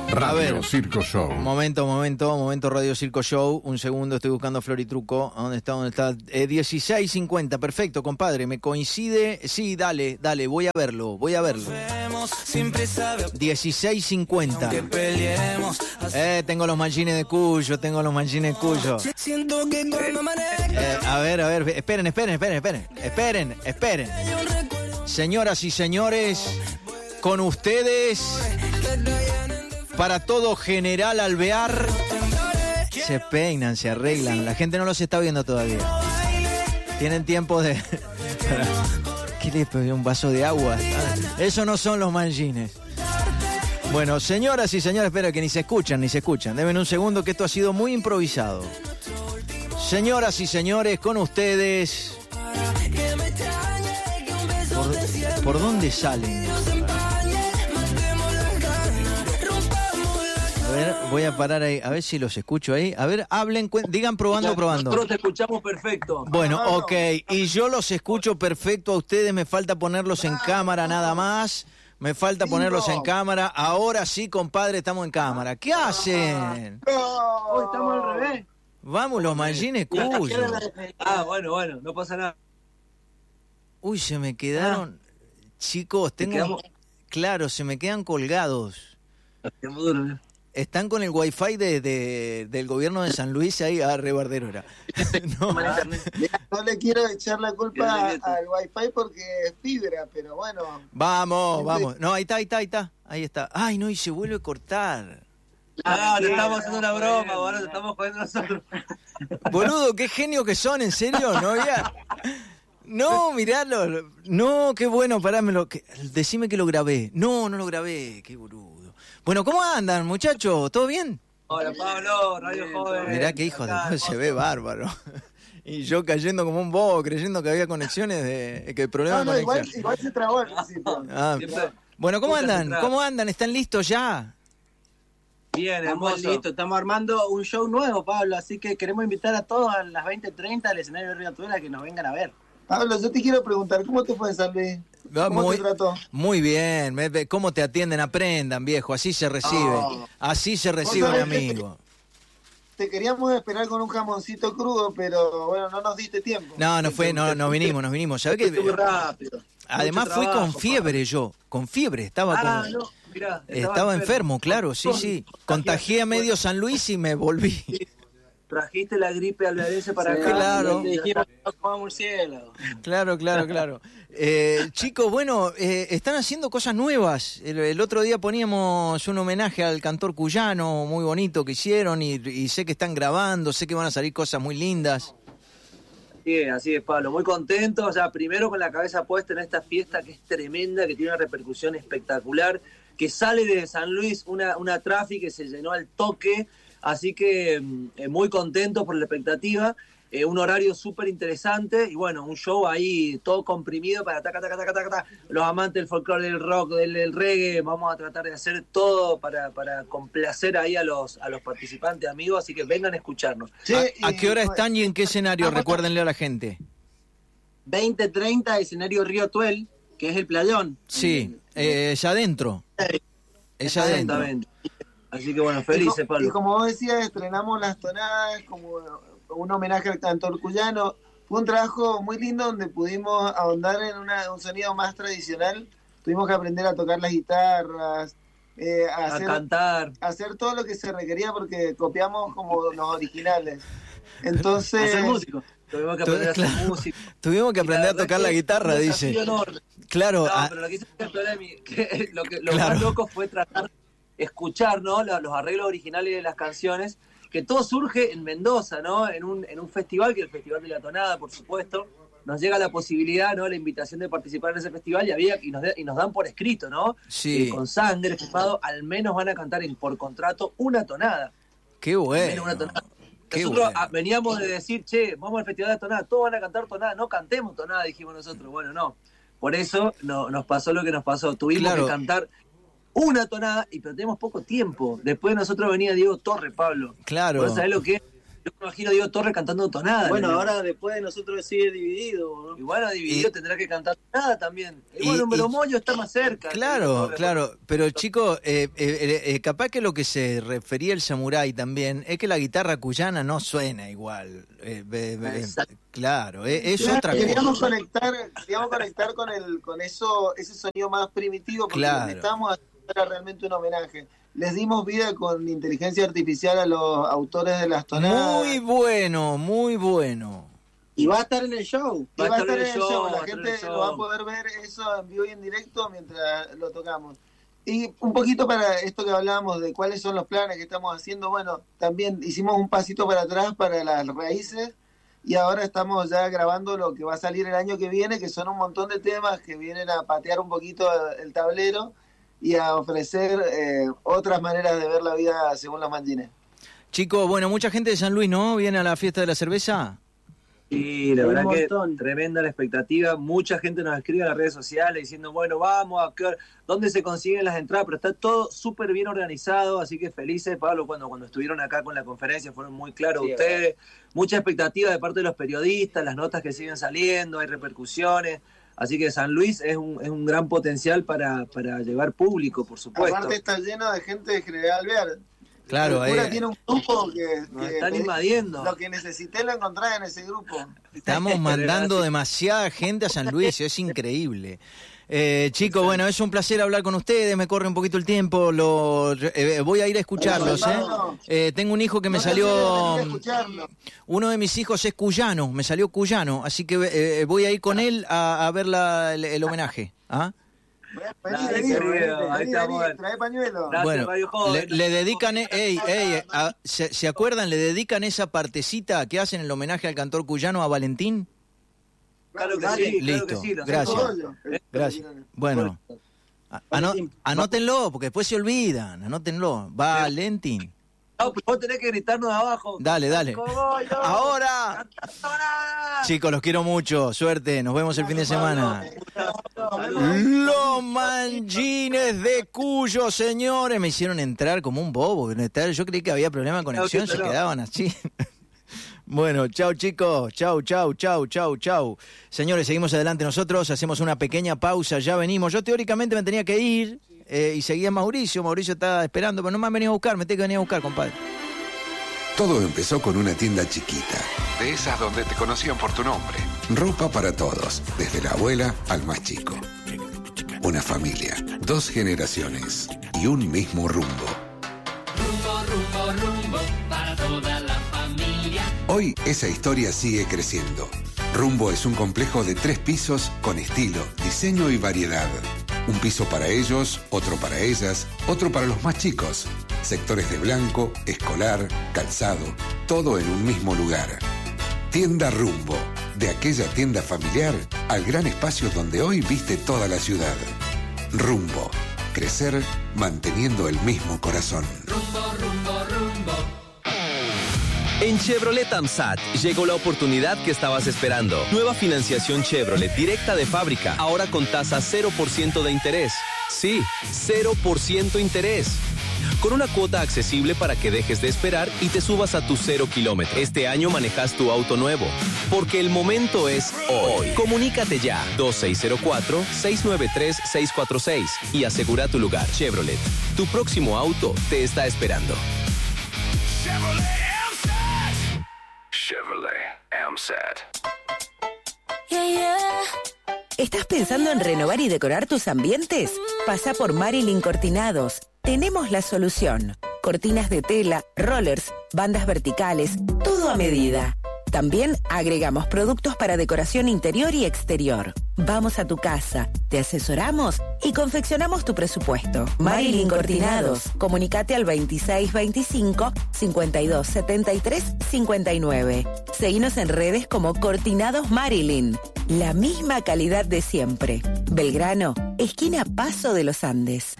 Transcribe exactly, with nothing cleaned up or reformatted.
Radio Circo Show. Momento, momento, momento Radio Circo Show. Un segundo, estoy buscando a Floritruco. ¿Dónde está? ¿Dónde está? Eh, dieciséis cincuenta, perfecto, compadre. ¿Me coincide? Sí, dale, dale, voy a verlo, voy a verlo. dieciséis cincuenta. Eh, tengo los manchines de Cuyo, tengo los manchines de Cuyo. Eh, a ver, a ver, esperen, esperen, esperen, esperen, esperen, esperen. Señoras y señores, con ustedes, para todo General Alvear. Se peinan, se arreglan. La gente no los está viendo todavía. Tienen tiempo de... ¿Qué le pidió? Un vaso de agua. Eso no son los manjines. Bueno, señoras y señores, espera que ni se escuchan, ni se escuchan. Deben un segundo que esto ha sido muy improvisado. Señoras y señores, con ustedes... ¿Por, ¿por dónde salen? A ver, voy a parar ahí, a ver si los escucho ahí. A ver, hablen, digan probando, probando. Nosotros te escuchamos perfecto. Bueno, ok, y yo los escucho perfecto a ustedes, me falta ponerlos en cámara nada más. Me falta ponerlos en cámara. Ahora sí, compadre, estamos en cámara. ¿Qué hacen? Hoy estamos al revés. Vamos, los manjines Cuyo. Ah, bueno, bueno, no pasa nada. Uy, se me quedaron... Chicos, tengo... Claro, se me quedan colgados. Están con el wifi de, de, del gobierno de San Luis ahí, a Rebardero era. No. No le quiero echar la culpa al wifi porque es fibra, pero bueno. Vamos, vamos. No, ahí está, ahí está, ahí está. Ahí está. Ay, no, y se vuelve a cortar. Ah, te estamos haciendo una broma, boludo, te estamos jodiendo nosotros. Boludo, qué genio que son, ¿en serio? No había... No, miralo. No, qué bueno, parámelo. Que... Decime que lo grabé. No, no lo grabé. Qué boludo. Bueno, ¿cómo andan, muchachos? ¿Todo bien? Hola, Pablo, Radio Joven. Mirá qué hijo de... Se ve bárbaro. Y yo cayendo como un bobo, creyendo que había conexiones de... que el problema no, no, de conexión. Igual, igual se trabó al principio. Ah. Bueno, ¿cómo andan? ¿Cómo andan? ¿Están listos ya? Bien, estamos hermoso. listos, estamos armando un show nuevo, Pablo, así que queremos invitar a todos a las veinte treinta al escenario de Río Tuela a que nos vengan a ver. Pablo, yo te quiero preguntar, ¿cómo te fue en San Luis? ¿Cómo muy, te trató? Muy bien, ¿cómo te atienden? Aprendan, viejo, así se recibe, oh. así se recibe un amigo. Te, te queríamos esperar con un jamoncito crudo, pero bueno, no nos diste tiempo. No, no fue, no, nos vinimos, nos vinimos. ¿Sabés qué? Muy rápido. Además fui con fiebre yo, con fiebre, estaba ah, con... No, mirá, estaba, estaba enfermo, enfermo, claro, sí, sí. Contagié a medio San Luis y me volví. Trajiste la gripe alvearense para sí, acá. Claro. Y dijimos, no comamos murciélago. Claro, claro, claro. Eh, chicos, bueno, eh, están haciendo cosas nuevas. El, el otro día poníamos un homenaje al cantor cuyano, muy bonito que hicieron, y, y sé que están grabando, sé que van a salir cosas muy lindas. Sí, así es, Pablo. Muy contento, o sea, primero con la cabeza puesta en esta fiesta que es tremenda, que tiene una repercusión espectacular, que sale de San Luis una, una tráfico que se llenó al toque. Así que eh, muy contento por la expectativa, eh, un horario súper interesante y bueno, un show ahí todo comprimido para taca, taca, taca, taca, taca. Los amantes del folclore, del rock, del, del reggae, vamos a tratar de hacer todo para, para complacer ahí a los, a los participantes, amigos, así que vengan a escucharnos. Sí, ¿A, ¿A qué hora están y en qué escenario? Recuérdenle a la gente. veinte treinta, escenario Río Tuel, que es el playón. Sí, eh, ya adentro. Es adentro. Así que bueno, felices, Pablo. Y como vos decías, estrenamos Las Tonadas como un homenaje al cantor cuyano. Fue un trabajo muy lindo donde pudimos ahondar en una, un sonido más tradicional. Tuvimos que aprender a tocar las guitarras, eh, a, a hacer, cantar. A hacer todo lo que se requería porque copiamos como los originales. Entonces... A ser músicos. Tuvimos que aprender claro, a hacer música. Tuvimos que aprender a tocar la guitarra, dice. Claro. No, a... pero lo que hizo el que lo, que, lo claro. más loco fue tratar escuchar, ¿no? los, los arreglos originales de las canciones, que todo surge en Mendoza, ¿no? En un, en un festival, que es el Festival de la Tonada, por supuesto. Nos llega la posibilidad, ¿no? La invitación de participar en ese festival y había y nos, de, y nos dan por escrito, ¿no? Sí. Eh, con sangre, firmado, al menos van a cantar en, por contrato una tonada. Qué bueno. Una tonada. Qué nosotros bueno. a, veníamos de decir, che, vamos al Festival de la Tonada, todos van a cantar tonada, no cantemos tonada, dijimos nosotros. Bueno, no. Por eso no, nos pasó lo que nos pasó. Tuvimos claro. que cantar una tonada, y pero tenemos poco tiempo. Después de nosotros venía Diego Torres, Pablo. Claro. ¿Vos sabés lo que es yo me imagino a Diego Torres cantando tonada. Bueno, ¿no? ahora después de nosotros sigue dividido, ¿no? Y bueno, dividido Y- tendrá que cantar tonada también. Y, y- bueno, y- pero Moyo está más cerca. Claro, Torres, claro, pero chico, eh, eh, eh, capaz que lo que se refería el samurái también es que la guitarra cuyana no suena igual. Eh, eh, eh, Exacto. claro, eh, es Claro, otra queríamos cosa. conectar, queríamos conectar con el, con eso, ese sonido más primitivo, porque Claro. lo que estábamos haciendo era realmente un homenaje. Les dimos vida con inteligencia artificial a los autores de las tonadas. Muy bueno, muy bueno. Y va a estar en el show. Y va a estar en el show, va a la estar en gente el show. lo va a poder ver eso en vivo y en directo mientras lo tocamos. Y un poquito para esto que hablábamos de cuáles son los planes que estamos haciendo, bueno, también hicimos un pasito para atrás para las raíces y ahora estamos ya grabando lo que va a salir el año que viene, que son un montón de temas que vienen a patear un poquito el tablero y a ofrecer eh, otras maneras de ver la vida según los manjines. Chico, bueno, mucha gente de San Luis, ¿no? ¿Viene a la fiesta de la cerveza? Sí, la Hay verdad un que montón. tremenda la expectativa. Mucha gente nos escribe en las redes sociales diciendo, bueno, vamos a ver dónde se consiguen las entradas, pero está todo súper bien organizado, así que felices, Pablo, cuando, cuando estuvieron acá con la conferencia fueron muy claros Sí, ustedes. Mucha expectativa de parte de los periodistas, las notas que siguen saliendo, hay repercusiones. Así que San Luis es un, es un gran potencial para, para llevar público, por supuesto. Aparte está lleno de gente de General Alvear. Claro, El cura eh, tiene un grupo que, Nos que están pedí- invadiendo. Lo que necesité lo encontré en ese grupo. estamos mandando demasiada gente a San Luis, es increíble. Eh, chicos, bueno, es un placer hablar con ustedes, me corre un poquito el tiempo, lo, eh, voy a ir a escucharlos, ¿eh? Eh, tengo un hijo que me No te salió, olvides de venir a escucharlo. uno de mis hijos es cuyano, me salió cuyano, así que eh, voy a ir con él a, a ver la, el, el homenaje. ¿Ah? Vení, Dale, vení, querido, vení, ahí vení, estamos. vení, trae pañuelo. Gracias, Bueno, Radio le, Joven. le dedican, eh, ey, ey, a- ¿se, ¿se acuerdan? ¿Le dedican esa partecita que hacen el homenaje al cantor cuyano a Valentín? Claro que Dale. sí, claro Listo, que sí. lo gracias. hacemos. Gracias. Bueno, a- ano- anótenlo, porque después se olvidan, anótenlo. Valentín. No, pero vos tenés que gritarnos de abajo. Dale, dale. ¡Cogollo! Ahora. ¡Tonada! Chicos, los quiero mucho. Suerte, nos vemos el fin de semana. Los manjines de Cuyo, señores. Me hicieron entrar como un bobo. Yo creí que había problema de conexión, se quedaban así. Bueno, chau chicos, chau, chau, chau, chau, chau. Señores, seguimos adelante nosotros, hacemos una pequeña pausa, ya venimos. Yo teóricamente me tenía que ir eh, y seguía Mauricio, Mauricio estaba esperando, pero no me han venido a buscar, me tengo que venir a buscar, compadre. Todo empezó con una tienda chiquita, de esas donde te conocían por tu nombre. Ropa para todos, desde la abuela al más chico. Una familia, dos generaciones y un mismo rumbo. Rumbo, rumbo, rumbo, para toda la familia. Hoy esa historia sigue creciendo. Rumbo es un complejo de tres pisos con estilo, diseño y variedad. Un piso para ellos, otro para ellas, otro para los más chicos. Sectores de blanco, escolar, calzado, todo en un mismo lugar. Tienda Rumbo, de aquella tienda familiar al gran espacio donde hoy viste toda la ciudad. Rumbo, crecer manteniendo el mismo corazón. Rumbo, rumbo, rumbo. En Chevrolet AMSAT llegó la oportunidad que estabas esperando. Nueva financiación Chevrolet directa de fábrica, ahora con tasa cero por ciento de interés. Sí, cero por ciento interés. Con una cuota accesible para que dejes de esperar y te subas a tu cero kilómetro. Este año manejas tu auto nuevo, porque el momento es hoy. Comunícate ya, dos seis cero cuatro, seis nueve tres, seis cuatro seis y asegura tu lugar. Chevrolet, tu próximo auto te está esperando. Chevrolet AMSAT. Yeah, yeah. ¿Estás pensando en renovar y decorar tus ambientes? Pasa por Marilyn Cortinados. Tenemos la solución. Cortinas de tela, rollers, bandas verticales, todo a medida. También agregamos productos para decoración interior y exterior. Vamos a tu casa, te asesoramos y confeccionamos tu presupuesto. Marilyn Cortinados. Comunicate al veintiséis veinticinco, cincuenta y dos setenta y tres cincuenta y nueve. Seguinos en redes como Cortinados Marilyn. La misma calidad de siempre. Belgrano, esquina Paso de los Andes.